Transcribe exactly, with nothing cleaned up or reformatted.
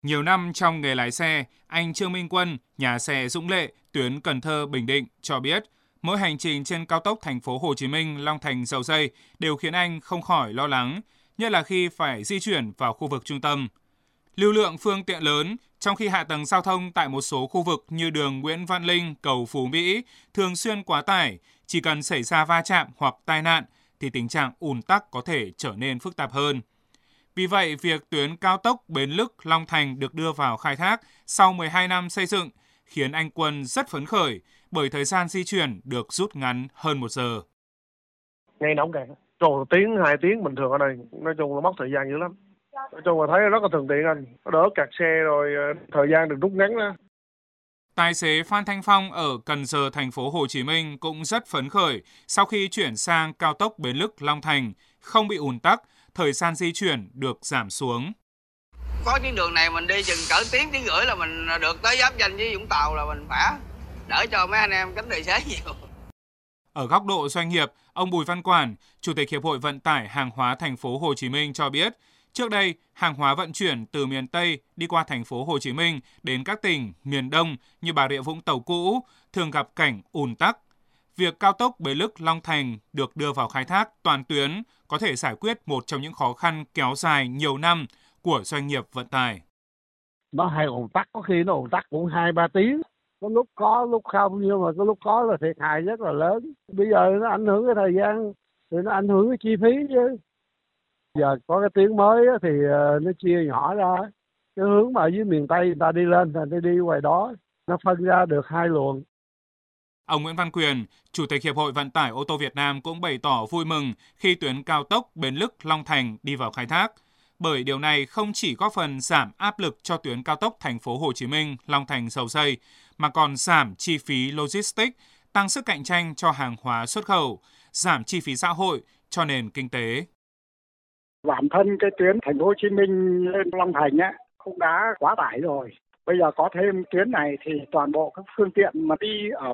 Nhiều năm trong nghề lái xe, anh Trương Minh Quân, nhà xe Dũng Lệ, tuyến Cần Thơ - Bình Định cho biết, mỗi hành trình trên cao tốc thành phố Hồ Chí Minh - Long Thành - Dầu Giây đều khiến anh không khỏi lo lắng, nhất là khi phải di chuyển vào khu vực trung tâm. Lưu lượng phương tiện lớn, trong khi hạ tầng giao thông tại một số khu vực như đường Nguyễn Văn Linh, cầu Phú Mỹ thường xuyên quá tải, chỉ cần xảy ra va chạm hoặc tai nạn thì tình trạng ùn tắc có thể trở nên phức tạp hơn. Vì vậy, việc tuyến cao tốc Bến Lức - Long Thành được đưa vào khai thác sau mười hai năm xây dựng khiến anh Quân rất phấn khởi bởi thời gian di chuyển được rút ngắn hơn một giờ. Ngay nóng kẹt, tròn tiếng, hai tiếng bình thường ở đây, nói chung là mất thời gian dữ lắm. Nói chung là thấy rất là thuận tiện anh, nó đỡ kẹt xe rồi thời gian được rút ngắn ra. Tài xế Phan Thanh Phong ở Cần Giờ, thành phố Hồ Chí Minh cũng rất phấn khởi sau khi chuyển sang cao tốc Bến Lức - Long Thành, không bị ùn tắc, thời gian di chuyển được giảm xuống. Có chuyến đường này mình đi chừng cỡ tiếng, tiếng rưỡi là mình được tới giáp ranh với Vũng Tàu là mình khỏe, đỡ cho mấy anh em tránh tài xế nhiều. Ở góc độ doanh nghiệp, ông Bùi Văn Quản, Chủ tịch Hiệp hội Vận tải Hàng hóa thành phố Hồ Chí Minh cho biết, trước đây, hàng hóa vận chuyển từ miền Tây đi qua thành phố Hồ Chí Minh đến các tỉnh miền Đông như Bà Rịa Vũng Tàu cũ thường gặp cảnh ùn tắc. Việc cao tốc Bến Lức - Long Thành được đưa vào khai thác toàn tuyến có thể giải quyết một trong những khó khăn kéo dài nhiều năm của doanh nghiệp vận tải. Nó hay ùn tắc, có khi nó ùn tắc cũng hai ba tiếng. Có lúc có, lúc không, nhưng mà có lúc có là thiệt hại rất là lớn. Bây giờ nó ảnh hưởng cái thời gian, thì nó ảnh hưởng cái chi phí chứ. Giờ có cái tuyến mới thì nó chia nhỏ ra. Cái hướng mà ở dưới miền Tây người ta đi lên thì người ta đi ngoài đó, nó phân ra được hai luồng. Ông Nguyễn Văn Quyền, Chủ tịch Hiệp hội Vận tải ô tô Việt Nam cũng bày tỏ vui mừng khi tuyến cao tốc Bến Lức - Long Thành đi vào khai thác, bởi điều này không chỉ góp phần giảm áp lực cho tuyến cao tốc thành phố Hồ Chí Minh - Long Thành - Dầu Giây, mà còn giảm chi phí logistics, tăng sức cạnh tranh cho hàng hóa xuất khẩu, giảm chi phí xã hội cho nền kinh tế. Bản thân cái tuyến thành phố Hồ Chí Minh lên Long Thành á cũng đã quá tải rồi. Bây giờ có thêm tuyến này thì toàn bộ các phương tiện mà đi ở